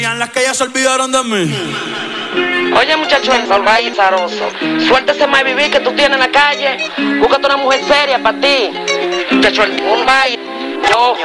Las que ya se olvidaron de mí. Oye, muchacho, el salvaje zaroso, suéltese más vivir que tú tienes en la calle. Búscate una mujer seria para ti. Muchacho, el salvaje. Yo.